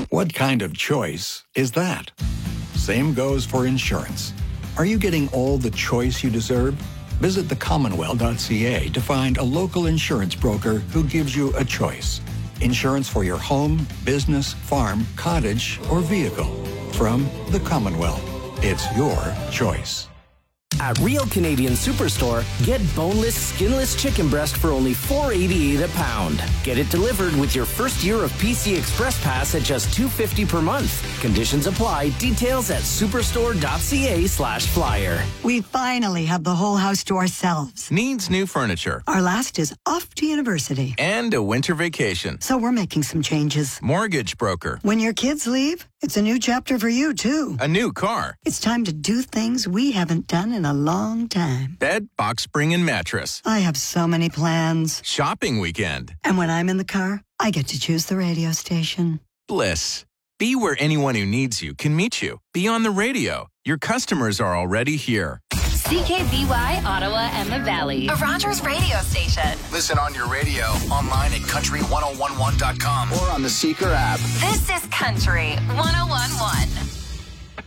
What kind of choice is that? Same goes for insurance. Are you getting all the choice you deserve? Visit thecommonwealth.ca to find a local insurance broker who gives you a choice. Insurance for your home, business, farm, cottage, or vehicle. From the Commonwealth. It's your choice. At Real Canadian Superstore, get boneless, skinless chicken breast for only $4.88 a pound. Get it delivered with your first year of PC Express Pass at just $2.50 per month. Conditions apply. Details at superstore.ca/flyer. We finally have the whole house to ourselves. Needs new furniture. Our last is off to university. And a winter vacation. So we're making some changes. Mortgage broker. When your kids leave, it's a new chapter for you, too. A new car. It's time to do things we haven't done in a long time. Bed, box spring, and mattress. I have so many plans. Shopping weekend. And when I'm in the car, I get to choose the radio station. Bliss. Be where anyone who needs you can meet you. Be on the radio. Your customers are already here. CKBY, Ottawa and the Valley. A Rogers radio station. Listen on your radio, online at country1011.com or on the Seeker app. This is Country 1011.